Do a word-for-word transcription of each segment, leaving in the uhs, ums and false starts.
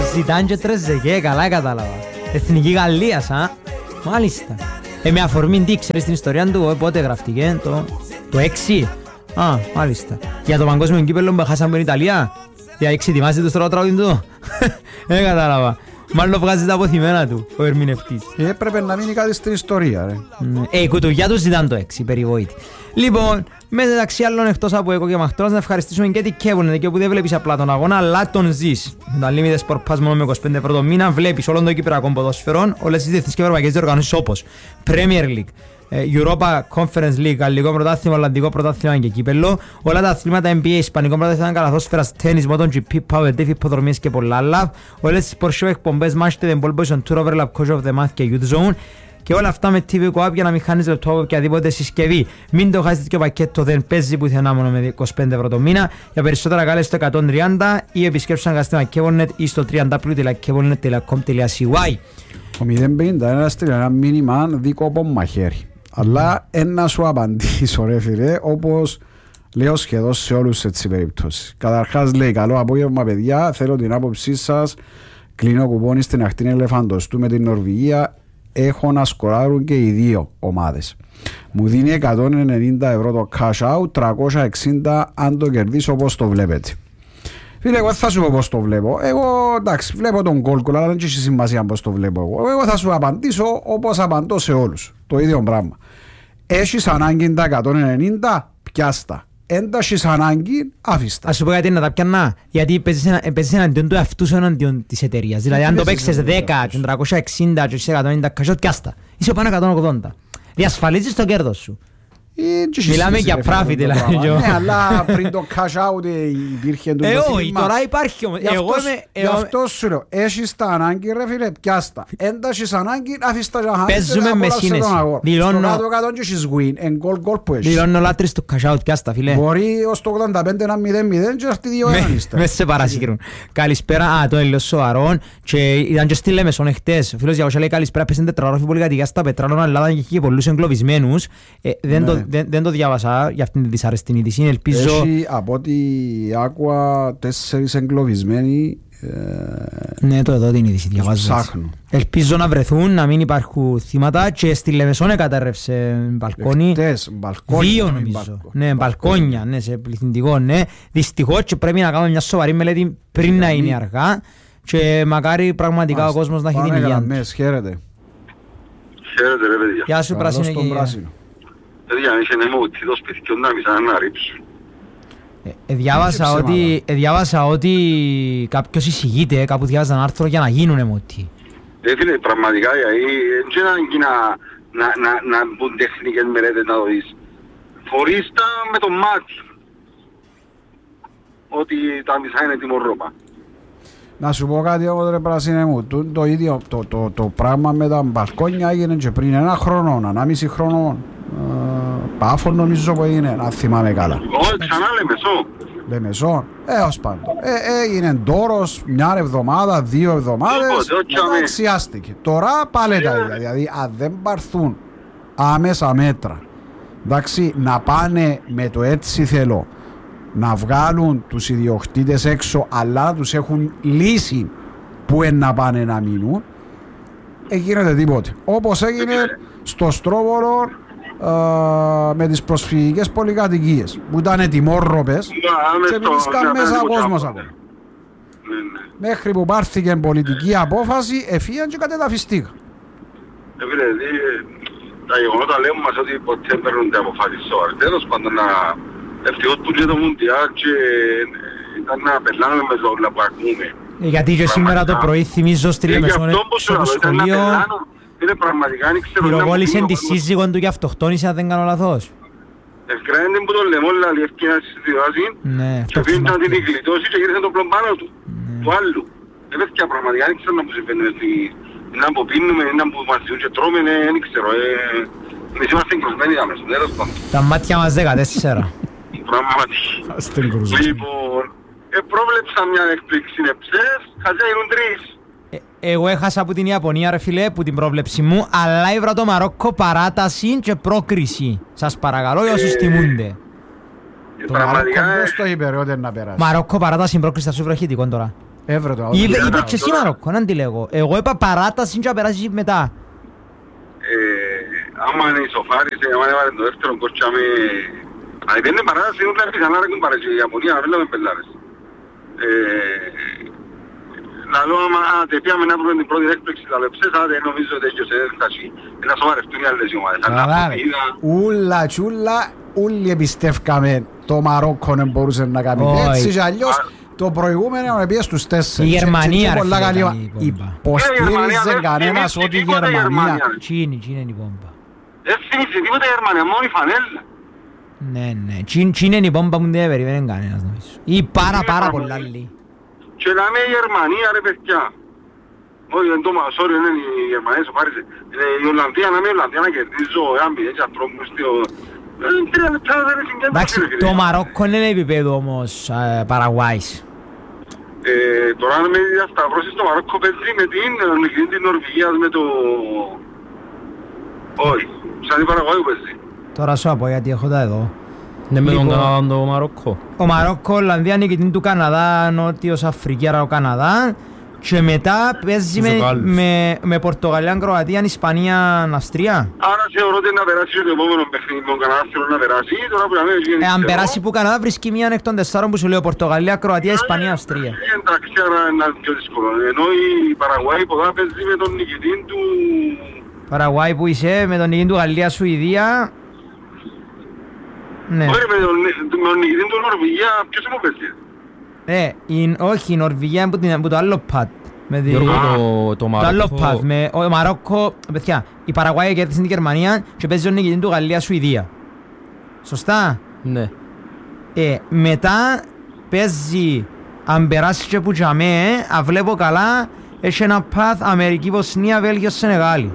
Ζιτάν και Τρεζεγέ, καλά κατάλαβα. Εθνική Γαλλίας, α. Μάλιστα. Ε, με αφορμή τι, ξέρεις την ιστορία του, ε, πότε γραφτήκε, το, το έξι. Α, μάλιστα. Για το παγκόσμιο κύπελλο που χάσαμε την Ιταλία. Για έξι ετοιμάζει το στο τραγούδι του. Δεν κατάλαβα. Μάλλον βγάζει τα αποθυμένα του, ο ερμηνευτής. Έπρεπε να μείνει κάτι στην ιστορία, ρε. Ε, η κουτουβιά του ήταν το έξι, περιβόητη. Λοιπόν, μεταξύ άλλων εκτός από εγώ και Μαχτρός, να ευχαριστήσουμε και την Κέβολνετ, και όπου δεν βλέπεις απλά τον αγώνα, αλλά τον ζεις. Με τα Limited Sport Pass μόνο με είκοσι πέντε ευρώ το μήνα, βλέπεις όλων των κυπριακών ποδοσφαιρών, όλες τις διεθνείς και ευρωπαϊκές διοργανώσεις όπως Premier League, Europa Conference League, Γαλλικό Πρωτάθλημα, Ολλανδικό Πρωτάθλημα και κύπελλο, όλα τα αθλήματα N B A, Ισπανικό Πρωτάθλημα καλαθόσφαιρας, τένις, MotoGP, Power Day, υποδρομίες και πολλά άλλα, όλες τις Porsche εκπομπές, Match the Ball Boys on Tour, Overlap, Coach of the Month και Youth Zone. Και όλα αυτά με τι βι Co-op για να μην χάνεις λεπτό από οποιαδήποτε συσκευή. Μην το χάσεις τέτοιο πακέτο, δεν παίζει πουθενά μόνο με είκοσι πέντε ευρώ το μήνα. Για περισσότερα κάλεσε στο εκατόν τριάντα ή επισκέψου ένα Kevonnet ή στο double-u double-u double-u τελεία kevonnet τελεία com τελεία c y. Ο μηδέν πενήντα ένα στείλει ένα μήνυμα δίκοπο μαχαίρι. Αλλά ένα σου απαντήσω, ρε φίλε, όπως λέω σχεδόν σε όλους έτσι περιπτώσεις. Καταρχάς λέει, καλό απόγευμα παιδιά, θέλω την άποψή σας. Κλείνω κουπόνι στην ακτή Ελεφαντοστού με την Νορβηγία. Έχω να σκοράρουν και οι δύο ομάδες. Μου δίνει εκατόν ενενήντα ευρώ το cash out, τριακόσια εξήντα αν το κερδίσω, όπως το βλέπετε. Φίλε, εγώ θα σου πω πώς το βλέπω. Εγώ, εντάξει, βλέπω τον κόλκολ, αλλά δεν έχει σημασία πώς το βλέπω εγώ. Εγώ θα σου απαντήσω όπως απαντώ σε όλους. Το ίδιο πράγμα. Έχεις ανάγκη τα εκατόν ενενήντα, πιάστα. Έντασες ανάγκη, άφηστα. Ας σου πω γιατί να τα πιανά. Γιατί παίζεις εναντίον του εαυτού σου εναντίον της εταιρείας. Δηλαδή αν το παίξεις δέκα και τριακόσια εξήντα και εκατόν ενενήντα κασιότ, πιάστα. Είσαι πάνω εκατόν ογδόντα. Διασφαλίζεις το κέρδος σου. Μιλάμε για profit δηλαδή. Ναι, αλλά πριν το cash out υπήρχε το θέμα. Όχι, τώρα υπάρχει όμως. Γι' αυτό σου λέω, έχεις τα ανάγκη ρε φίλε, πιάστα. Έντασες ανάγκη, αφήστα και να χάνεις. Παίζουμε με σύνεση. Στο κάτω κάτω και έχεις win, εν γκολ γκολ που έχεις. Δηλώνω λάτρεις το cash out, πιάστα φίλε. Μπορεί ως το ογδόντα πέντε να μηδέν μηδέν και έρθει δύο έναν ύστα. Μες σε παρασύγκρουν. Καλησπέρα, α, το έλεος σοβαρόν και ήταν και στη Λέμεσον εχτες. Ο φίλος Γιακοσιά λέει καλησπέρα, πέσαν τετραγράφη πολύ κατοικιά στα Πετράλωνα, Ελλάδα και είχε πολλούς εγκλωβισμένους. Δεν το διάβασα για αυτήν την δυσαρεστή είδηση. Ελπίζω... Έχει από ό,τι άκουα τέσσερις εγκλωβισμένοι. Ε... Ναι, το εδώ την είδηση διαβάζω. Ελπίζω να βρεθούν, να μην υπάρχουν θύματα και στη Λεμεσόν κατέρρευσε μπαλκόνι. Εκτές, μπαλκόνια. Δύο νομίζω. Μπαλκο. Ναι, μπαλκόνια, ναι, σε πληθυντικό, ναι. Δυστυχώς και πρέπει να κάνουμε μια σοβαρή μελέτη πριν να είναι αργά και μακάρι πραγματικά Μάλιστα. ο κόσμος να έχει την υγεία. Χαίρετε. Χαίρετε ρε παιδιά. Γεια σου πράσινο. Παιδιά, είχε νέμα ότι το σπιτικιό να μισά να ρίψουν. Διάβασα ότι, διάβασα ότι κάποιος εισηγείται, κάπου διάβαζα ένα άρθρο για να γίνουν εμότι. Δεν φίλε, πραγματικά, δεν είναι να μπουν τεχνικές μελέτες να το δεις. Φορείς τα με το μάτι. Ότι τα μισά είναι τιμωρόπα. Να σου πω κάτι εγώ ρε πράσινε μου, το, το ίδιο το, το, το πράγμα με τα μπαλκόνια έγινε και πριν ένα χρόνο, ανάμιση χρόνο. Πάφο νομίζω που έγινε, αν θυμάμαι καλά. Όχι, ξανά Λεμεσό. Λεμεσό, ε, ως πάντων. Ε, έγινε ντόρος μια εβδομάδα, δύο εβδομάδες, μετά αξιάστηκε. Τώρα πάλι τα ίδια, δηλαδή αν δεν πάρθουν άμεσα μέτρα, εντάξει, να πάνε με το έτσι θέλω, να βγάλουν τους ιδιοκτήτες έξω, αλλά να τους έχουν λύσει που είναι να πάνε να μείνουν, ε, γίνεται τίποτε. Όπως έγινε στο Στρόβολο, Uh, με τις προσφυγικές πολυκατοικίες που ήταν τιμόρροπες και μιλήσκαν μέσα ο κόσμος ακόμα. Μέχρι που πάρθηκε πολιτική απόφαση εφίαν και κατεδαφιστήκα. Φίλε, τα γεγονότα λέμε μας ότι ποτέ παίρνονται αποφάσεις σοβαρές. Τέλος πάντων να ευτυχώς που και το Μουντιάλ και ήταν να περνάμε μέσα όλα που ακούμε. Γιατί και σήμερα το πρωί θυμίζω στη Λεμεσόν στο σχολείο είναι πραγματικά, δεν ξέρω... Πυροβόλησε τη σύζυγον του και αυτοκτόνησε, αν δεν κάνω λαθός. Ευκραίνεται που τον λέμε όλα, λέει ευκαιρία στη συμβιβάση και πήγαινε να την γλιτώσει και γύρισε τον πλομπάνω του, του άλλου. Δεν πέφτια πραγματικά, δεν ξέρω να που συμβαίνει, να που πίνουμε, να που μας διούν και τρώμε, δεν ξέρω. Εμείς είμαστε εγκροσμένοι άμεσα, τέλος πάντων. Τα μάτια μας δεκατέσσερα. Πραγματικά. Λοιπόν, πρόβλεψα μια εκπλήξη εψές, χαζιά γίνουν τρεις. Εγώ έχασα από την Ιαπωνία ρε φίλε, που την πρόβλεψη μου, αλλά ήβρα το Μαρόκο παράταση και πρόκριση. Σας παρακαλώ για όσους θυμούνται. Το Μαρόκο πώς το είπε ρε όταν να περάσει. Μαρόκο παράταση πρόκριση, θα σου βρω χητικό τώρα. Έβρε το. Είπε και εσύ Μαρόκο, να τη λέγω. Εγώ είπα παράταση και να περάσει μετά. Άμα είναι ισοφάρισε, άμα έβαλε το δεύτερο κόρτσα με... Αν είναι παράταση, είναι όλα πιθανά να έχουν παρέσει. Η Ιαπωνία να βλέπουμε πελάρες. Λαλό άμα τεπίαμε να βρούμε την πρώτη έκπληξη τα λεψές, άντε νομίζω ότι έχει ένταση. Να σοβαρευτούν οι άλλες ομάδες. Ούλα τσούλα, όλοι εμπιστεύκαμε το Μαρόκο να μπορούσε να κάνει. Έτσι και αλλιώς το προηγούμενο επίες στους τέσσερις. Η Γερμανία ρε φίλε. Υποστήριζε κανένας ότι η Γερμανία. Τσίνη, τσίνη είναι η πόμπα. Δεν θυμίζει τίποτα η Γερμανία, μόνο η φανέλα. Ναι, ναι, τσίνη είναι η πόμπα που δεν περίμενε κανένας νομίζω. Ή πάρα πάρα πολλά άλλοι. Και να είμαι η Γερμανία ρε παιδιά. Όχι, δεν το μασόριο είναι η Γερμανία, σου πάρισε. Η Ολλανδία να είμαι η Ολλανδία να κερδίζω, εάν πει έτσι ανθρώπους στο... Εντάξει, το Μαρόκο είναι επίπεδο όμως Παραγουάης. Τώρα αν με διασταυρώσεις το Μαρόκο παίζει με την νικητή της Νορβηγίας με το... Όχι, σαν την Παραγουάη παίζει. Τώρα σου πω γιατί έχω τα εδώ. Ναι, με τον Καναδά το Μαρόκο. Ο Μαρόκο, Ολλανδία, νικητή του Καναδά, Νότιος Αφρική, άρα ο Καναδά. Και μετά παίζει με, με, με Πορτογαλία, Κροατία, Ισπανία, Αυστρία. Άρα θεωρώ ότι να περάσει το επόμενο παιχνίδι με τον Καναδά θέλω να περάσει. Τώρα που να ε, αν περάσει που Καναδά βρίσκει μία εκ των τεσσάρων που σου λέω Πορτογαλία, Κροατία, Ισπανία, Αυστρία. Ε, εντάξει, άρα είναι πιο δύσκολο. Ενώ η Παραγουάη ποδά παίζει με τον νικητή του... Παραγουάη που είσαι, με τον νικητή του Γαλλία, Σουηδία. Ναι. Όχι, με τον, τον νικητή του Νορβηγία, ποιος είναι ο παίζει. Ε, η, όχι, η Νορβηγία είναι από, από το άλλο πατ. Με τη... Γιώργο, το, το Μαρόκο... Το άλλο πατ, με ο Μαρόκο, παιδιά, η Παραγουάη κέρδισε την Γερμανία και παίζει τον νικητή του Γαλλία, Σουηδία. Σωστά? Ναι. Ε, μετά παίζει, αν περάσει και που τζαμέ, αν βλέπω καλά, έχει ένα πατ Αμερική, Βοσνία, Βέλγιο, Σενεγάλη.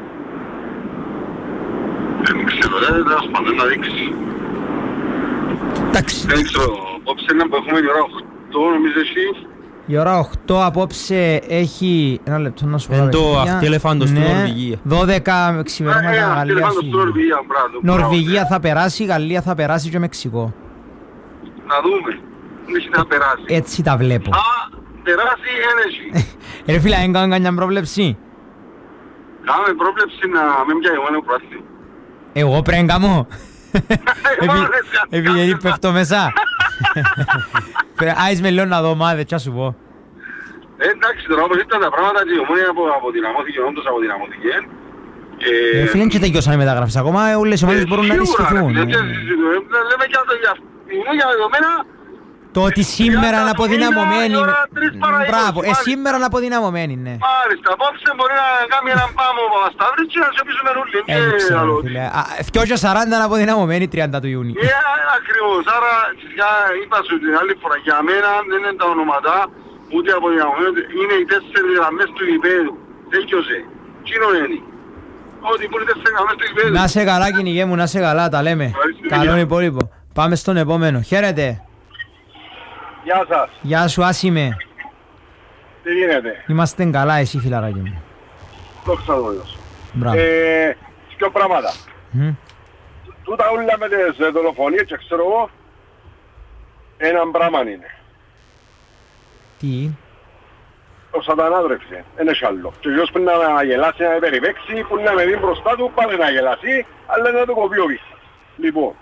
Δεν ξέρω, δεν θα σπαντώ να δείξει. Εντάξει. Δεν ξέρω, απόψε να που έχουμε η ώρα οκτώ, νομίζω εσύ. Η ώρα οκτώ απόψε έχει... Ένα λεπτό να σου πω. Εν το αχτέλεφαντο στην Νορβηγία. δώδεκα ξημερώματα Γαλλία. Νορβηγία θα περάσει, Γαλλία θα περάσει και Μεξικό. Να δούμε. Δεν θα περάσει. Έτσι τα βλέπω. Α, περάσει ένεση. Ρε φίλα, δεν κάνουν καμιά πρόβλεψη. Κάμε πρόβλεψη να μην πιάει εγώ ένα πράσινο. Εγώ πρέπει να κάνω. Επειδή πέφτω μέσα. Άις με λέω να δω μάδε, τι σου πω. Εντάξει, τώρα όπως ήταν τα πράγματα και η Ομόνια αποδυναμώθηκε, όντως αποδυναμώθηκε. Ε, φίλε, και τελειώσαν οι μεταγραφές ακόμα, όλες οι ομάδες μπορούν να ενισχυθούν. Λέμε και για δεδομένα... Το ότι σήμερα είναι αποδυναμωμένη... Μπράβο, ε, σήμερα είναι αποδυναμωμένη, ναι. Μάλιστα, απόψε μπορεί να κάνει έναν πάμο Παπασταύρη και να σε πείσουμε ρούλοι. Δεν ξέρω, φίλε. δυο σαράντα είναι αποδυναμωμένη τριάντα του Ιούνιου. Ε, ακριβώς. Άρα, είπα σου την άλλη φορά, για μένα δεν είναι τα ονόματα, ούτε αποδυναμωμένη, είναι οι τέσσερις γραμμές του γηπέδου. Τέλειωσε. Κοινό είναι. Ότι που είναι τέσσερις γραμμές του γηπέδου. Να σε καλά, κυνηγέ μου, να σε καλά, τα λέμε. Καλό υπόλοιπο. Πάμε στον επόμενο. Χαίρετε. Γεια σας. Γεια σου, Άσιμε. Τι γίνεται? Είμαστε καλά, εσύ φιλαράκι μου. Δόξα τω Θεώ. Μπράβο. Ε, δύο πράγματα. Mm. Τούτα όλα με τις δολοφονίες και ξέρω εγώ, έναν πράγμα είναι. Τι? Ο σατανάδρεψε, είναι κι άλλο. Και ποιος πρέπει να γελάσει, να με περιπέξει, που να με δει μπροστά του, πάλι να γελάσει, αλλά να το κοπεί ο πίσω. Λοιπόν,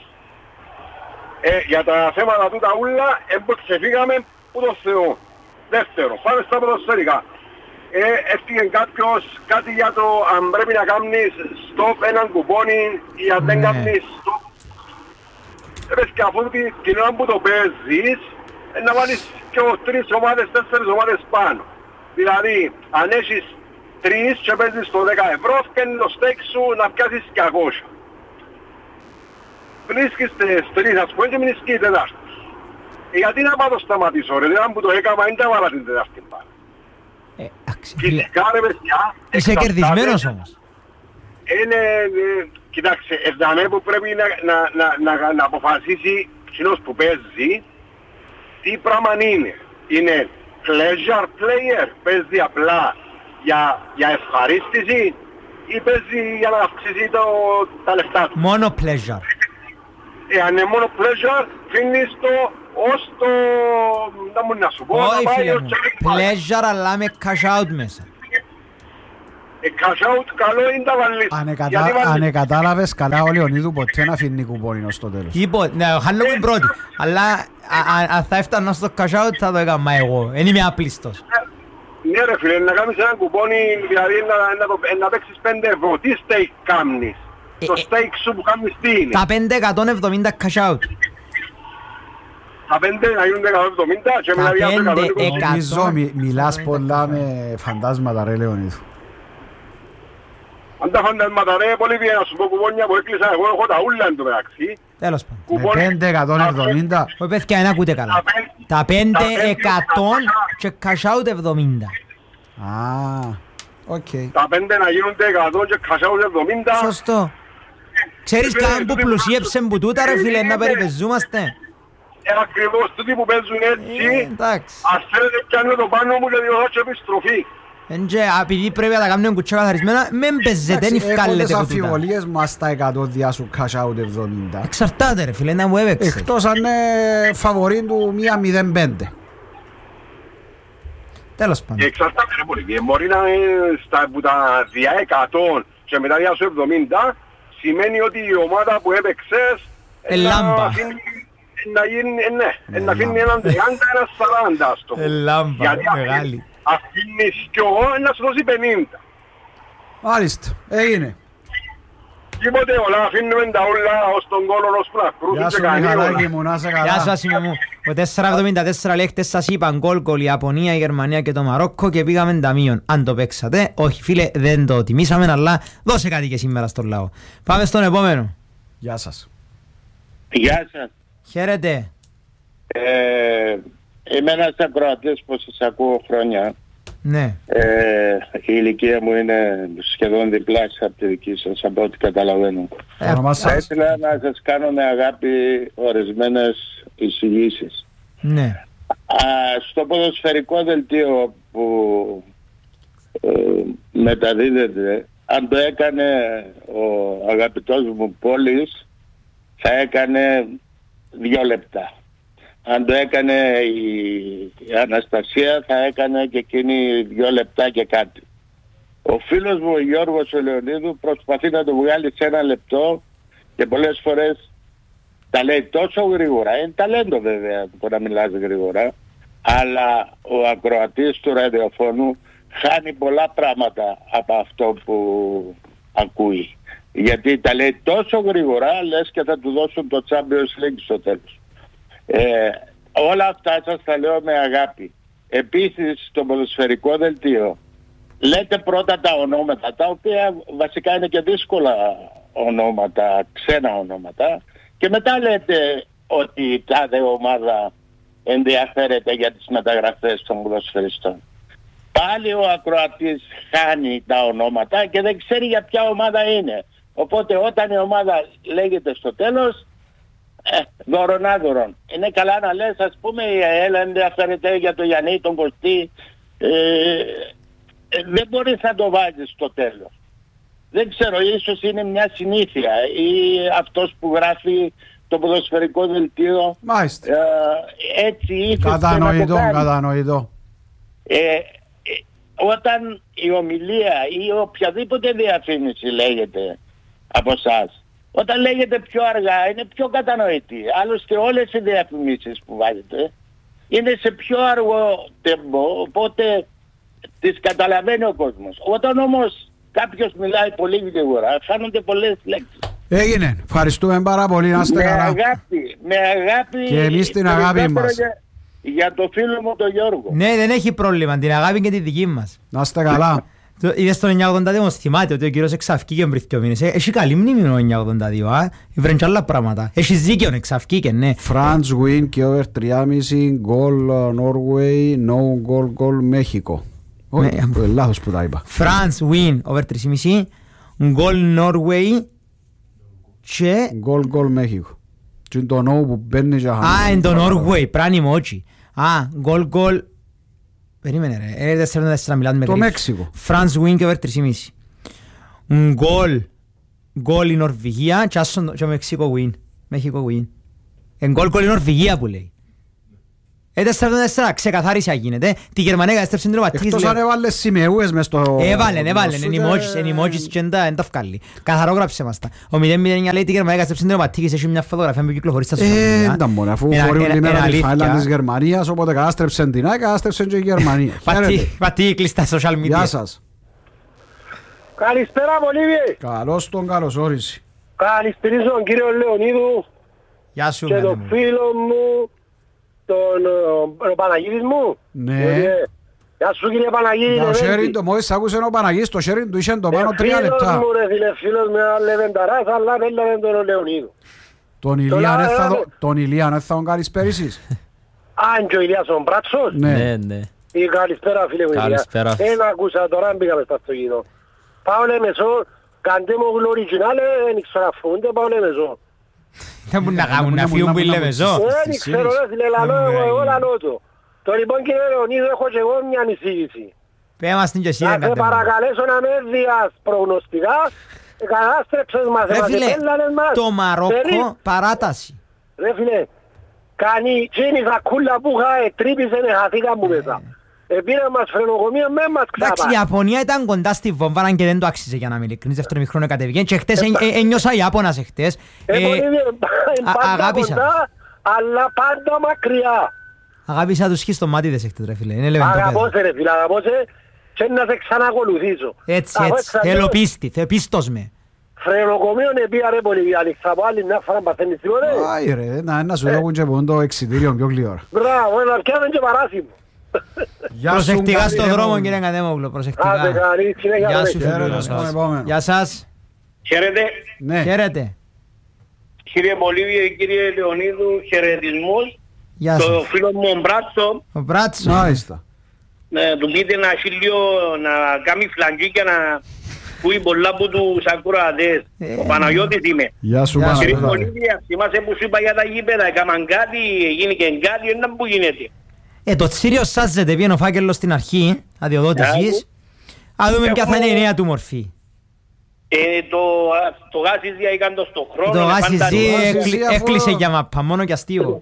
ε, για τα θέματα τούτα ούλα, ξεφύγαμε που το Θεό. Δεύτερο, πάμε στα ποδοσφαιρικά. Ε, έφυγε κάποιος κάτι για το αν πρέπει να κάνεις stop έναν κουπόνι ή αν δεν κάνεις stop. Έπες και αφού την ώρα που το παίζεις, να βάλεις και τρεις ομάδες, τέσσερις ομάδες πάνω. Δηλαδή, αν έχεις τρεις και παίζεις το δέκα ευρώ, φτιάχνει το στέκ σου να πιάσεις διακόσια. Βρίσκεις τις τρεις, ας πούμε, και μείνεις και η τετάρτη. Ε, γιατί να πάω το σταματήσω, ρε, δηλαδή που το έκαμα, δεν τα βάλα την τετάρτη πάνω. Ε, φυσικά, ρε παιδιά, είσαι κερδισμένος όμως. Είναι, ε, κοιτάξτε, εδώ που πρέπει να, να, να, να, να αποφασίσει κοινός που παίζει, τι πράγμα είναι. Είναι pleasure player, παίζει απλά για, για ευχαρίστηση ή παίζει για να αυξήσει το, τα λεφτά του. Μόνο pleasure. Εάν είναι μόνο pleasure, φύνεις το ως το... να μου να σου πω... Όχι φίλε μου, pleasure αλλά με cash out μέσα. Ε, cash out καλό είναι τα βαλείς. Αν εκατάλαβες καλά ο Λεωνίδου ποτέ να αφήνει κουπόνι ως το τέλος. Τίποτε, ναι, χάνω μου πρώτη. Αλλά αν θα έφτανα στο cash out θα το έκανα εγώ. Δεν είμαι απλίστος. Ναι ρε φίλε, να κάνεις ένα κουπόνι, δηλαδή να παίξεις πέντε ευρώ. Τι steak κάνεις? Το steak σου που κάνεις τι είναι? Τα πέντε εκατόν εβδομήντα cash out. Τα πέντε να γίνουν εκατόν εβδομήντα και μετά διάβουν εκατόν είκοσι. Νομίζω μιλάς πολλά με φαντάσματα ρε Λεωνίδου. Αν τα φαντάσματα ρε, πολύ bien να σου πω κουπόνια που έκλεισα εγώ, έχω τα ούλα εν τω μεταξύ. Τέλος πάντων. Με πέντε εκατόν εβδομήντα. Όχι παιδιά, δεν ακούτε καλά. Τα πέντε εκατόν και cash out εβδομήντα. Α, οκ. Τα πέντε να γίνονται εκατό και cash out εβδομήντα. Σωστό. Ξέρεις καν που πλουσίεψεν που τούτα ρε φίλε να περιπεζούμαστε. Ε, ακριβώς τούτοι που παίζουν έτσι, εντάξει. ας θέλετε πιάνω το πάνω μου και διορθώσω επιστροφή. Εντζε, επειδή πρέπει να τα κάνουμε κουτσά καθαρισμένα, μεν παίζετε, δεν ευκάλλετε Έχω τις που τούτα. αμφιβολίες μας τα εκατό διάσου cash out εβδομήντα. Εξαρτάται ρε φίλε, να μου έπαιξε. Εκτός αν είναι φαβορήν του μία μηδέν πέντε. Τέλος πάντων. Εξαρτάται ρε πολύ. Μπορεί να είναι στα που τα δια εκατό και μετά διάσου εβδομήντα, σημαίνει ότι η ομάδα που έπαιξες Ελάμπα. να γίνει, ναι, να αφήνει έναν τριάντα, έναν σαράντα ας το πω. Ελάμπα, μεγάλη. Αφήνεις κι εγώ να σου δώσει πενήντα. Μάλιστα, έγινε. Τίποτε όλα, αφήνουμε τα όλα ως τον κόλο ως πλακρούς. Γεια σου Μιχαλάκη μου, να σε Γεια σου καλά. Ασίμω μου. Ο τέσσερα εβδομήντα τέσσερα λέει χτες σας είπαν γκολ γκολ η Ιαπωνία, η Γερμανία και το Μαρόκο και πήγαμε ταμείον. Αν το παίξατε, όχι φίλε δεν το τιμήσαμε, αλλά δώσε κάτι και σήμερα στον λαό. Πάμε στον επόμενο. Γεια σας. Γεια σας. Χαίρετε. Ε, είμαι ένας ακροατής που σας ακούω χρόνια. Ναι. Ε, η ηλικία μου είναι σχεδόν διπλάσια από τη δική σας, από ό,τι καταλαβαίνω. Το όνομά Θα σας. ήθελα να σας κάνω με αγάπη ορισμένες εισηγήσεις. Ναι. Α, στο ποδοσφαιρικό δελτίο που ε, μεταδίδεται, αν το έκανε ο αγαπητός μου Πόλης, θα έκανε δύο λεπτά. Αν το έκανε η, η Αναστασία, θα έκανε και εκείνη δύο λεπτά και κάτι. Ο φίλος μου ο Γιώργος ο Λεωνίδου προσπαθεί να το βγάλει σε ένα λεπτό και πολλές φορές τα λέει τόσο γρήγορα. Είναι ταλέντο βέβαια το να μιλάς γρήγορα, αλλά ο ακροατής του ραδιοφώνου χάνει πολλά πράγματα από αυτό που ακούει. Γιατί τα λέει τόσο γρήγορα, λες και θα του δώσουν το Champions League στο τέλος. Ε, όλα αυτά σας τα λέω με αγάπη. Επίσης στο ποδοσφαιρικό δελτίο λέτε πρώτα τα ονόματα, τα οποία βασικά είναι και δύσκολα ονόματα, ξένα ονόματα, και μετά λέτε ότι η τάδε ομάδα ενδιαφέρεται για τις μεταγραφές των ποδοσφαιριστών. Πάλι ο ακροατής χάνει τα ονόματα και δεν ξέρει για ποια ομάδα είναι. Οπότε όταν η ομάδα λέγεται στο τέλος, ε, δωρονάδωρον. Είναι καλά να λες, ας πούμε, η ΑΕΛ ενδιαφέρεται για το Γιάννη, τον Κωστή. Ε, ε, δεν μπορείς να το βάζεις στο τέλος. Δεν ξέρω, ίσως είναι μια συνήθεια ή αυτός που γράφει το ποδοσφαιρικό δελτίο. Μάλιστα. Ε, έτσι ήθελε να το Κατανοητό, κάνει. κατανοητό. Ε, ε, όταν η ομιλία ή οποιαδήποτε διαφήμιση λέγεται από εσάς, όταν λέγεται πιο αργά είναι πιο κατανοητή. Άλλωστε όλες οι διαφημίσεις που βάζετε είναι σε πιο αργό τεμπό, οπότε τις καταλαβαίνει ο κόσμος. Όταν όμως κάποιος μιλάει πολύ γρήγορα, φάνονται πολλές λέξεις. Έγινε. Ευχαριστούμε πάρα πολύ. Να είστε Με καλά. αγάπη, με αγάπη. Και εμείς την αγάπη περισσότερο μας. Για, για το φίλο μου τον Γιώργο. Ναι, δεν έχει πρόβλημα, την αγάπη και τη δική μας. Να είστε καλά. Το- Είδες τον εννιά ογδόντα δύο όμως θυμάται ότι ο κύριος εξαφκήκε πριν δύο μήνες. Ε, Έχει καλή μνήμη ο εννιά ογδόντα δύο, α. Βρεν κι άλλα πράγματα. Έχει δίκαιο, εξαφκήκε, ναι. France win και over τρία κόμμα πέντε goal Norway, no goal goal Μέχικο. Όχι, Ναι. λάθος που τα είπα. France win over τρία κόμμα πέντε, goal Norway και... Goal goal Μέχικο. Και είναι το no που μπαίνει και Α, χάνει. είναι το Norway, πράνι μότσι. Α, goal goal... Περίμενε ρε, είναι τέσσερα τέσσερα μιλάτε με Το γρήγορα. Μέξικο. France win και over τρία κόμμα πέντε. Goal, goal η Νορβηγία και άσον το- και ο Μεξικό win. Μέχικο win. Είναι goal goal η Νορβηγία που λέει. Ε, τέσσερα τέσσερα ξεκαθάρισα γίνεται. Τη Γερμανία κατέστρεψε την Ρωματίκης. Εκτός αν έβαλε σημεούες μες στο... Έβαλεν, έβαλεν, εν emojis και εν τα βγάλει. Καθαρό γράψε μας τα. Ο μηδέν μηδέν εννιά λέει τη Γερμανία κατέστρεψε την Ρωματίκης, έχει μια φωτογραφία που κυκλοφορεί στα social media. Ε, ήταν μόνο, αφού χωρούν την μέρα τη φάιλα της Γερμανίας, οπότε κατάστρεψε την ΑΕΚ, κατάστρεψε και η Γερμανία. Πατή κλειστά στα social media. Γεια σας. Καλησπέρα Βολίβιε. Καλώς τον καλώς όριση. Καλησπέριζω τον κύριο Λεωνίδου Γεια σου, και τον φίλο μου, τον Παναγίδης μου. Ναι. Γεια σου κύριε Παναγίδη. Το sharing το μόλις άκουσε ο Παναγίδης, το sharing του είχε το πάνω τρία λεπτά. Φίλος μου ρε φίλε, φίλος με ένα λεβενταράς, αλλά πέλαβε τον Λεωνίδου. Τον Ηλίαν θα τον καλησπέρισεις. Αν και ο Ηλίας ο Μπράτσος. Ναι, ναι. Ή καλησπέρα φίλε μου Ηλία. Καλησπέρα. Δεν άκουσα τώρα, μπήκαμε στο αυτοκίνητο. Πάω λέμε ζω, κάντε μου γλωριτζινάλε, δεν ξέρω αφούνται, πάω λέμε ζω. Δεν μπορούν να κάνουν να φύγουν που λέμε ζω. Δεν ξέρω ρε φίλε, λαλό εγώ λαλό το. Το λοιπόν κύριε Λεωνίδου έχω και εγώ μια ανησύγηση. Πέμας την και εσύ. Να σε παρακαλέσω να με δίας προγνωστικά, κατάστρεψες μας, ρε φίλε, το Μαρόκο παράταση. Ρε φίλε, κάνει τσίνη σακούλα που είχα, τρύπησε χαθήκα μου μέσα. Επήρε μας φρενοκομείο με μας ξαπά. Εντάξει, η Ιαπωνία ήταν κοντά στη βόμβα, αν και δεν το άξιζε για να μην ειλικρινείς. Δεύτερο μηχρόνο κατεβήκε και χτες ένιωσα Ιάπωνας εχτες. Αγάπησα. Αλλά πάντα μακριά. Αγάπησα τους χιστομάτιδες εχτες ρε φίλε. Αγαπώ σε ρε φίλε, αγαπώ σε και να σε ξανακολουθήσω. Έτσι, έτσι. Θέλω πίστη, θέλω πίστος με. Φρενοκομείον επία ρε πολύ, άνοιξα από άλλη μια φορά παθαίνεις τίποτε. Άι ρε, να σου λέγουν και πούν το εξιτήριο πιο γλυόρα. Μπράβο, να πιάνε και παράσιμο. Προσεκτικά στον δρόμο κύριε Κατέμογλου, προσεκτικά. Γεια σου φίλε. Γεια σας. Χαίρετε. Χαίρετε. Κύριε Μολύβιε, κύριε Λεωνίδου, χαιρετισμούς. Γεια Το σας. φίλο μου ο Μπράτσο. Ο Μπράτσο. Μάλιστα. Του πείτε να χίλιο να κάνει φλαντζί και να πούει πολλά από τους ακροατές. Ο Παναγιώτης είμαι. Γεια σου Κύριε Παναγιώτη. Μολύβιε, θυμάσαι που σου είπα για τα γήπεδα, έκαναν κάτι, γίνει και κάτι, ένα που γίνεται. Ε, το τσίριο σάζεται, πήγαινε ο φάκελος στην αρχή, αδειοδότησης. Α δούμε ποια θα είναι η νέα του μορφή. Ε, το, το γάσιζι έκανε το στο χρόνο. Το γάσιζι γάσιζι έκλεισε αφού- για μαπά, μόνο και αστείο.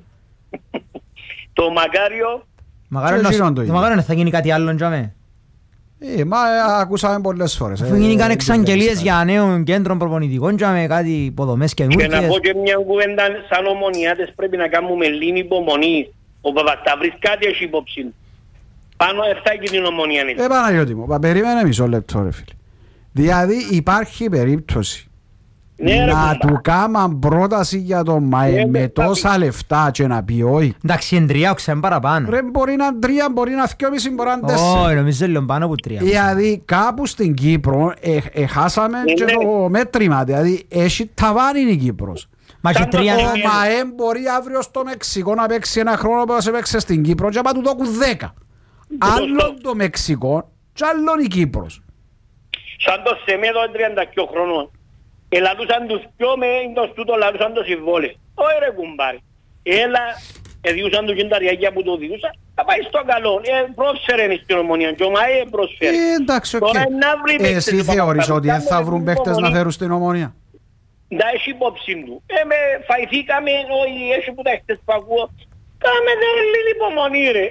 Το Μακάριο, Και Μαγάριο θα γίνει κάτι άλλο για μέ. Ε, μα ακούσαμε πολλές φορές. Αφού γίνηκαν εξαγγελίες για νέων κέντρων προπονητικών για με κάτι υποδομές και να πω καινούργιες. και μια κουβέντα σαν ομονιάτες πρέπει να κάνουμε λίγη υπομονή. Ο Παπασταύρης κάτι έχει υπόψη. Πάνω εφτά και την ομονία είναι. Ε, Παναγιώτη μου, πα, περίμενε μισό λεπτό ρε φίλε. Δηλαδή υπάρχει περίπτωση Ναι, ρε, να κουμπά. του κάμαν πρόταση για το ΜΑΕ Ναι, με ναι, τόσα λεφτά και να πει όχι. Εντάξει, εν τρία οξέν παραπάνω. Ρε μπορεί να είναι τρία, μπορεί να είναι δυόμισι, μπορεί να είναι τέσσερα. Όχι, νομίζω λίγο πάνω από τρία. Δηλαδή κάπου στην Κύπρο ε, ε, χάσαμε Ναι, και ναι. το μέτρημα. Δηλαδή έχει ταβάνι η Κύπρος. Μα και Σαν το τρία... Ο Ναι. ΜΑΕ μπορεί αύριο στο Μεξικό να παίξει ένα χρόνο που σε παίξει στην Κύπρο και να του δώκουν δέκα. Άλλον το Μεξικό και άλλον η Κύπρος. Σαν το Σεμέδο είναι τριάντα δύο χρόνων. Ελαλούσαν τους πιο με το στούτο, λαλούσαν το συμβόλαιο. Όχι ρε κουμπάρι. Έλα, εδιούσαν του κενταριάκια που το διούσαν. Θα πάει στο καλό. Ε, πρόσφερε στην ομονία και ο ΜΑΕ πρόσφερε. Ε, εντάξει, οκ. Τώρα να βρει παίκτες Εσύ του θεωρείς Παπασταύρου. ότι δεν θα Κάμε βρουν την παίχτες να υπομονή. φέρουν στην Ομόνια. Να έχει υπόψη του. Ε, με φαϊθήκαμε, όχι, έχει που τα έχετε παγούω. Κάμε δε λίγη υπομονή ρε.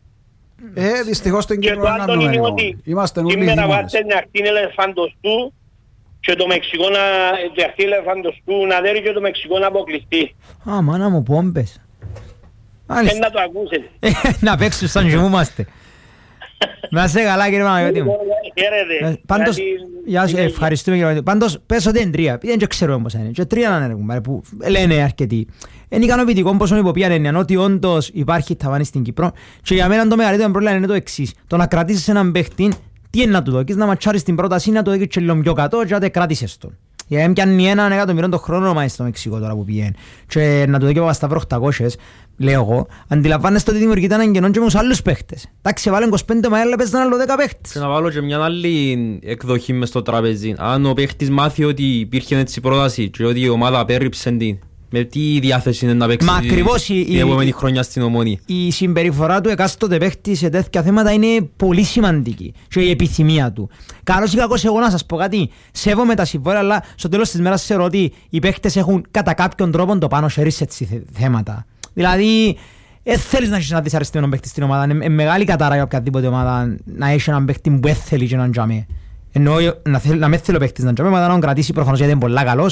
Ε, δυστυχώς στην Και Κύπρο το είναι άλλο είναι ανούμενο. ότι Είμαστε όλοι σήμερα δήμονες. βάζετε μια ακτή ελεφαντοστού και το Μεξικό να, η ακτή ελεφαντοστού να δέρει και το Μεξικό να αποκλειστεί. Α, μάνα μου, πόμπες. Δεν Μάλιστα. να το ακούσετε. Να παίξουν σαν ζυμούμαστε. Να είσαι καλά κύριε Παναγιώτη μου. Χαίρετε. Πάντως, Γιατί- γεια σου, ευχαριστούμε κύριε Παναγιώτη. Πάντως, πες ότι είναι τρία. Δεν ξέρω πώς είναι. Και τρία να είναι, κουμπάρε, που λένε αρκετοί. Είναι ικανοποιητικό πόσο υποπίαν έννοια ότι όντως υπάρχει ταβάνι στην Κύπρο. Και για μένα το μεγαλύτερο πρόβλημα είναι το εξής. Το να κρατήσεις έναν παίχτη, τι είναι να του δοκείς, να ματσάρεις την πρόταση, να το δοκείς και λίγο πιο κάτω και να το κράτησες τον. Για να πιάνει έναν εκατομμύριο το χρόνο να στο Μεξικό τώρα που πηγαίνει. Και να του δοκεί ο Παπασταύρου οκτακόσια, λέω εγώ, αντιλαμβάνεστε ότι δημιουργείται έναν κενό και με τους άλλους παίχτες. Εντάξει, βάλουν είκοσι πέντε μαΐα, αλλά παίζουν άλλο δέκα παίχτες. Και να βάλω και μια άλλη εκδοχή μες στο τραπέζι. Αν ο παίχτης μάθει ότι υπήρχε έτσι πρόταση και ότι η ομάδα απέρριψε την, με τι διάθεση είναι να παίξει Μα ακριβώς η- την η- επόμενη χρονιά στην Ομόνια. Η συμπεριφορά του εκάστοτε παίχτη σε τέτοια θέματα είναι πολύ σημαντική και η επιθυμία του. Καλώς ή κακώς εγώ να σας πω κάτι, σέβομαι τα συμβόλαια, αλλά στο τέλος της μέρας ξέρω ότι οι παίχτες έχουν κατά κάποιον τρόπο το πάνω χέρι σε έτσι θε- θέματα. Δηλαδή, δεν θέλεις να έχεις ένα δυσαρεστημένο παίκτη στην ομάδα. Είναι μεγάλη κατάρα για οποιαδήποτε ομάδα να έχει έναν παίκτη που δεν θέλει και να τζάμε. Ενώ να με θέλει ο παίκτης να τζάμε, αλλά να τον κρατήσει προφανώς γιατί είναι πολλά καλός.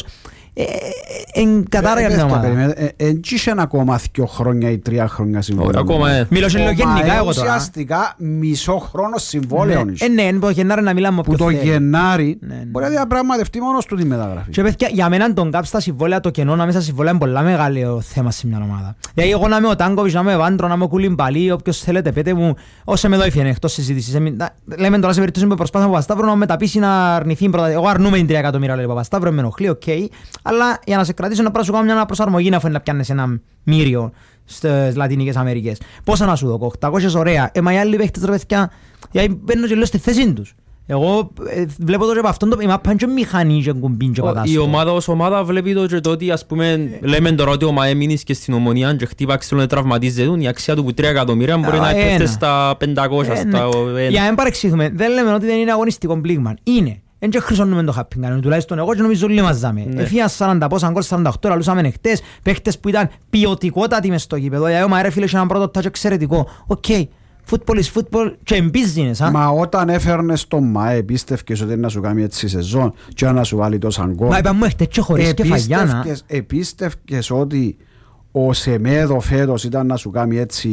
Εν κατάρα για την ομάδα. Εν είχε ακόμα δύο χρόνια ή τρία χρόνια συμβόλαιο. Μιλώ και γενικά εγώ τώρα. Ουσιαστικά μισό χρόνο συμβόλαιο. Ναι, ναι, Γενάρη να μιλάμε που το Γενάρη μπορεί να διαπραγματευτεί μόνος του τη μεταγραφή. Και παιδιά, για μένα τον κάπ στα συμβόλαια, το κενό να μέσα συμβόλαια είναι πολλά μεγάλο θέμα σε μια ομάδα. Γιατί εγώ να είμαι ο Τάγκοβιτς, να είμαι ο Βάντρο, να είμαι ο Κουλιμπαλί, όποιος θέλετε, πέτε μου, όσο με δόηφιε εκτός συζήτησης. Λέμε τώρα σε περίπτωση που προσπάθησα από Παπασταύρο να μεταπίσει να αρνηθεί. Εγώ αρνούμαι την τρία εκατομμύρια λέει Παπασταύρο, με ενοχλεί, οκ. Αλλά για να σε κρατήσω να πρέπει να σου κάνω μια προσαρμογή να φαίνεται να πιάνεις ένα μύριο στις Λατινικές Αμερικές. Πόσα να σου δω, οκτακόσια ωραία. Ε, μα οι άλλοι παίχτες ρε παιδιά, γιατί μπαίνω και λέω στη θέση τους. Εγώ ε, βλέπω το και από αυτόν το ima πάνε και μηχανή και κουμπίν και πατάστο. Η ομάδα ως ομάδα βλέπει το και το ότι ας πούμε ε, λέμε τώρα ότι ο Μαέμινης και στην Ομονία και χτύπα ξύλων τραυματίζεται, η αξία του που τρία εκατομμύρια μπορεί να έρθει στα πεντακόσια. Για να μην παρεξηγούμε, δεν λέμε ότι δεν είναι αγωνιστικό πλήγμα. Είναι. Εν και χρυσώνουμε το χάπινγκ, τουλάχιστον εγώ και νομίζω όλοι μαζάμε. Εφία σαράντα πόσα γκολ, σαράντα οκτώ, λαλούσαμε εχτες, παίχτες που ήταν ποιοτικότατοι μες στο γήπεδο. Για μα ρε φίλε είχε έναν πρώτο τάτσο εξαιρετικό. Οκ, football is football και business. Μα όταν έφερνες τον ΜΑΕ, πίστευκες ότι να σου κάνει έτσι σεζόν και να σου βάλει τόσα γκολ. Μα είπαμε εχτες και χωρίς κεφαγιάνα. Επίστευκες ότι ο Σεμέδο φέτος ήταν να σου κάνει έτσι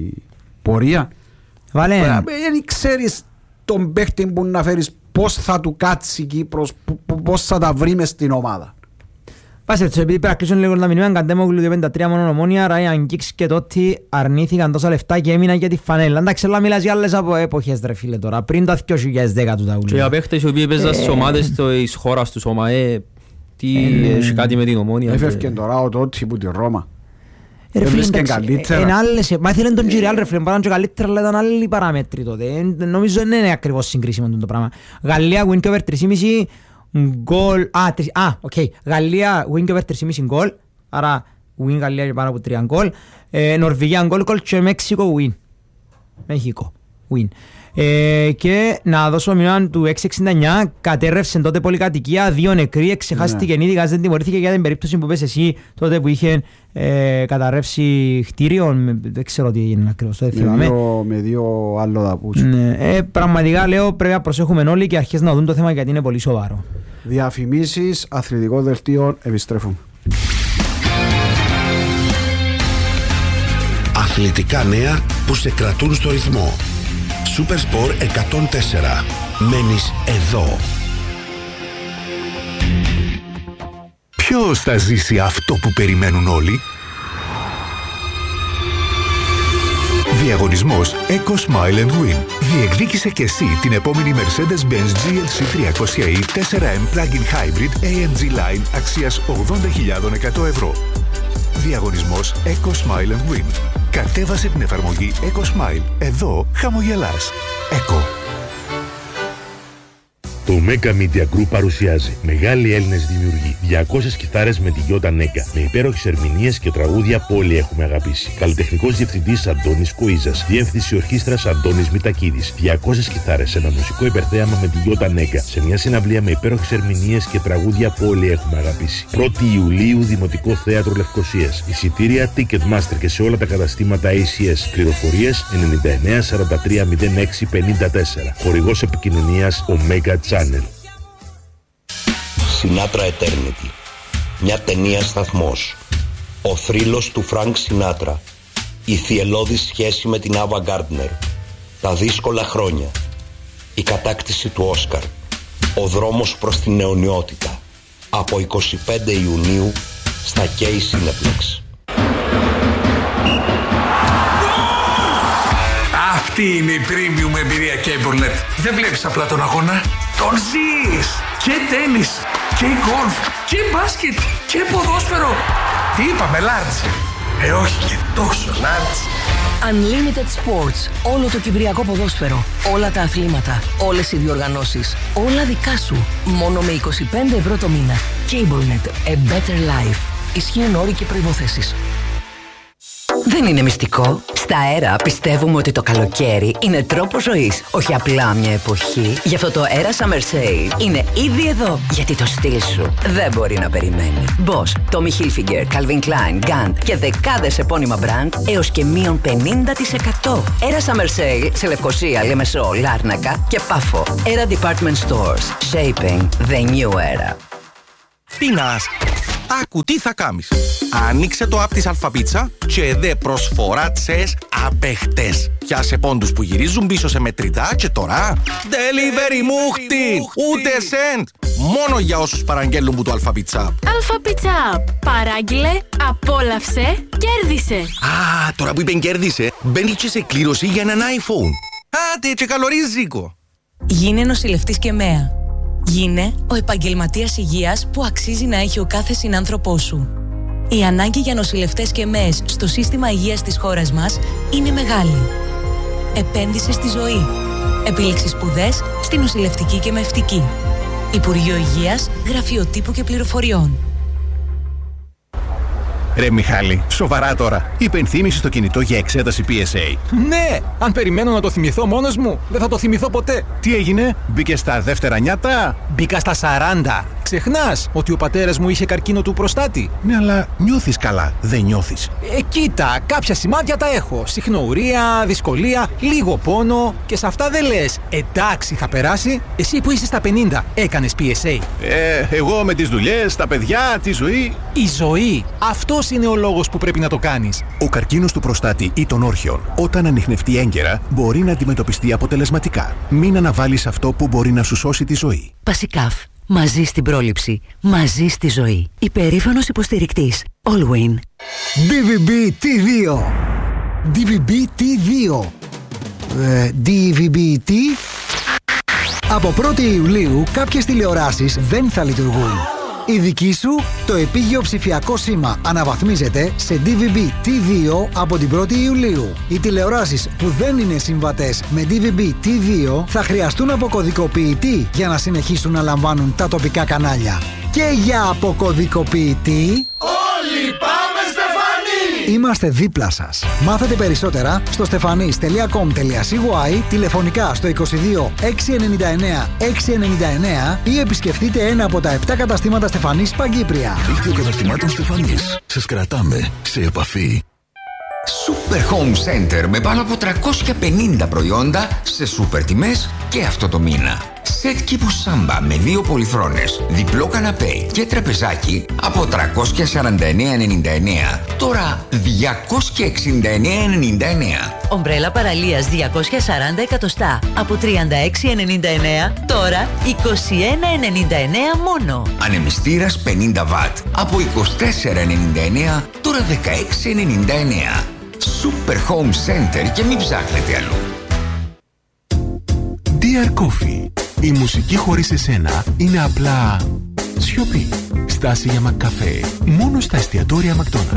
πορεία. Βάλε. Δεν ξέρεις τον παίχτη που να φέρεις πώς θα του κάτσει η Κύπρος, πώς θα τα βρει μες στην ομάδα. Πάσε έτσι, επειδή πρέπει να κλείσουν λίγο τα μηνύματα, Καντέμογλου δύο πενήντα τρία μόνο Ομόνια, Ράιαν Κίξ και τότε αρνήθηκαν τόσα λεφτά και έμειναν για τη φανέλα. Εντάξει, αλλά μιλάς για άλλες από εποχές ρε φίλε τώρα, πριν τα δύο χιλιάδες δέκα του τα ούλια. Και οι απαίχτες οι οποίοι παίζαν στις ομάδες της χώρας τους, ο ΜΑΕ, τι έχει κάτι με την Ομόνια. Έφευκε τώρα ο Τότσι που τη Ρώμα. Ρε φίλε, εντάξει, μα ήθελαν τον Τζιριάλ ρε φίλε, πάραν και καλύτερα, αλλά ήταν άλλοι παράμετροι τότε. Νομίζω δεν είναι ακριβώς συγκρίσιμο το πράγμα. Γαλλία, win και over τρία κόμμα πέντε γκολ, α, οκ, Γαλλία, win και over τρία κόμμα πέντε γκολ, άρα win Γαλλία και πάνω από τρία γκολ, Νορβηγία γκολ γκολ και Μέξικο win, Μέχικο win. Ε, και να δώσω μηνύμα του έξι εξήντα εννιά, κατέρρευσε τότε πολυκατοικία, δύο νεκροί, εξεχάστηκε yeah. Ήδη, δεν τιμωρήθηκε για την περίπτωση που πες εσύ τότε που είχε ε, καταρρεύσει κτίριο, δεν ξέρω τι έγινε ακριβώς, δεν θυμάμαι. Δύο, με δύο άλλο δαπούς. Ναι, ε, πραγματικά λέω πρέπει να προσέχουμε όλοι και αρχές να δουν το θέμα γιατί είναι πολύ σοβαρό. Διαφημίσεις, αθλητικό δελτίο, επιστρέφουμε. Αθλητικά νέα που σε κρατούν στο ρυθμό. Supersport εκατόν τέσσερα. Μένεις εδώ. Ποιος θα ζήσει αυτό που περιμένουν όλοι? Διαγωνισμός Eco Smile and Win. Διεκδίκησε και εσύ την επόμενη Mercedes-Benz τζι ελ σι τριακόσια ι φορ εμ Plug-in Hybrid έι εμ τζι Line αξίας ογδόντα χιλιάδες εκατό ευρώ. Διαγωνισμός Eco Smile and Win. Κατέβασε την εφαρμογή Eco Smile. Εδώ χαμογελάς. Eco. Το Mega Media Group παρουσιάζει μεγάλοι Έλληνες δημιουργοί. διακόσιες κιθάρες με τη Γιώτα Νέκα. Με υπέροχες ερμηνείες και τραγούδια που όλοι έχουμε αγαπήσει. Καλλιτεχνικός διευθυντής Αντώνης Κοΐζας. Διεύθυνση ορχήστρας Αντώνης Μητακίδης. διακόσιες κιθάρες σε ένα μουσικό υπερθέαμα με τη Γιώτα Νέκα. Σε μια συναυλία με υπέροχες ερμηνείες και τραγούδια που όλοι έχουμε αγαπήσει. πρώτη Ιουλίου Δημοτικό Θέατρο Λευκοσίας. Εισιτήρια Ticketmaster και σε όλα τα καταστήματα έι σι ες. Πληροφορίες ενενήντα εννέα σαράντα τρία μηδέν έξι πενήντα τέσσερα. Χορηγός επικοινωνίας Omega Channel. Sinatra Eternity. Μια ταινία σταθμός. Ο θρύλος του Φρανκ Σινάτρα. Η θυελλώδης σχέση με την Άβα Γκάρντνερ. Τα δύσκολα χρόνια. Η κατάκτηση του Όσκαρ. Ο δρόμος προς την αιωνιότητα. Από εικοστή πέμπτη Ιουνίου στα Κέι Cineplex. Αυτή είναι η premium εμπειρία CableNet. Δεν βλέπεις απλά τον αγώνα, τον ζεις. Και τένις, και γκολφ, και μπάσκετ, και ποδόσφαιρο. Τι είπαμε, large? Ε, όχι και τόσο large. Unlimited Sports. Όλο το κυπριακό ποδόσφαιρο. Όλα τα αθλήματα. Όλες οι διοργανώσεις. Όλα δικά σου. Μόνο με είκοσι πέντε ευρώ το μήνα. CableNet. A better life. Ισχύουν όροι και προϋποθέσεις. Δεν είναι μυστικό. Στα Αέρα πιστεύουμε ότι το καλοκαίρι είναι τρόπος ζωής, όχι απλά μια εποχή. Γι' αυτό το Αέρα Summer Sale είναι ήδη εδώ, γιατί το στυλ σου δεν μπορεί να περιμένει. Boss, Tommy Hilfiger, Calvin Klein, Gant και δεκάδες επώνυμα brand έως και μείον πενήντα τοις εκατό. Αέρα Summer Sale σε Λευκοσία, Λεμεσό, Λάρνακα και Πάφο. Αέρα Department Stores. Shaping the new era. Πίνας, άκου τι θα κάνεις. Ανοίξε το app της Αλφαπίτσα και δε προσφορά τσες απέχτες. Πιάσε πόντους που γυρίζουν πίσω σε μετρητά και τώρα delivery μούχτη, ούτε cent. Μόνο για όσους παραγγέλνουν που το Αλφαπίτσα. Αλφαπίτσα, παράγγειλε, απόλαυσε, κέρδισε. Α, τώρα που είπεν κέρδισε, μπαίνει και σε κλήρωση για έναν iPhone. Άντε και καλορίζικο. Γίνε νοσηλευτής και ΜΕΑ. Γίνε ο επαγγελματίας υγείας που αξίζει να έχει ο κάθε συνάνθρωπός σου. Η ανάγκη για νοσηλευτές και ΜΕΕΣ στο σύστημα υγείας της χώρας μας είναι μεγάλη. Επένδυσε στη ζωή. Επίλεξε σπουδές στη νοσηλευτική και μευτική. Υπουργείο Υγείας, Γραφείο Τύπου και Πληροφοριών. Ρε Μιχάλη, σοβαρά τώρα. Υπενθύμηση στο κινητό για εξέταση πι ες έι. Ναι! Αν περιμένω να το θυμηθώ μόνος μου, δεν θα το θυμηθώ ποτέ. Τι έγινε, μπήκε στα δεύτερα νιάτα? Μπήκα στα σαράντα. Ξεχνάς ότι ο πατέρας μου είχε καρκίνο του προστάτη. Ναι, αλλά νιώθεις καλά, δεν νιώθεις? Ε, κοίτα, κάποια σημάδια τα έχω. Συχνουρία, δυσκολία, λίγο πόνο και σε αυτά δεν λες εντάξει θα περάσει. Εσύ που είσαι στα πενήντα, έκανες πι ες έι? Ε, εγώ με τις δουλειές, τα παιδιά, τη ζωή. Η ζωή. Αυτός είναι ο λόγος που πρέπει να το κάνεις. Ο καρκίνος του προστάτη ή των όρχεων, όταν ανιχνευτεί έγκαιρα, μπορεί να αντιμετωπιστεί αποτελεσματικά. Μην αναβάλεις αυτό που μπορεί να σου σώσει τη ζωή. Πασικάφ. Μαζί στην πρόληψη. Μαζί στη ζωή. Υπερήφανος υποστηρικτής. Allwin. ντι βι μπι τι δύο. ντι βι μπι τι δύο. Ε, ντι βι μπι τι. Από πρώτη Ιουλίου κάποιες τηλεοράσεις δεν θα λειτουργούν. Η δική σου, το επίγειο ψηφιακό σήμα αναβαθμίζεται σε ντι βι μπι τι δύο από την πρώτη Ιουλίου. Οι τηλεοράσεις που δεν είναι συμβατές με ντι βι μπι τι δύο θα χρειαστούν αποκωδικοποιητή για να συνεχίσουν να λαμβάνουν τα τοπικά κανάλια. Και για αποκωδικοποιητή... Όλοι πάμε Στεφανή! Είμαστε δίπλα σας. Μάθετε περισσότερα στο stefanis τελεία com τελείαcy, τηλεφωνικά στο είκοσι δύο έξι ενενήντα εννέα έξι ενενήντα εννέα ή επισκεφτείτε ένα από τα επτά καταστήματα Στεφανής Παγκύπρια. Δίκτυο καταστημάτων Στεφανής. Σας κρατάμε σε επαφή. Super Home Center με πάνω από τριακόσια πενήντα προϊόντα σε σούπερ τιμές και αυτό το μήνα. Σετ κήπου Σάμπα με δύο πολυθρόνες, διπλό καναπέ και τραπεζάκι από τριακόσια σαράντα εννέα ενενήντα εννέα, τώρα διακόσια εξήντα εννέα ενενήντα εννέα. Ομπρέλα παραλίας διακόσια σαράντα εκατοστά από τριάντα έξι ενενήντα εννέα, τώρα είκοσι ένα ενενήντα εννέα μόνο. Ανεμιστήρας πενήντα βατ από είκοσι τέσσερα ενενήντα εννέα, τώρα δεκαέξι ενενήντα εννέα. Super Home Center και μην ψάχνετε αλλού. Dear Coffee. Η μουσική χωρίς εσένα είναι απλά σιωπή. Στάση για Μακκαφέ. Μόνο στα εστιατόρια McDonald's.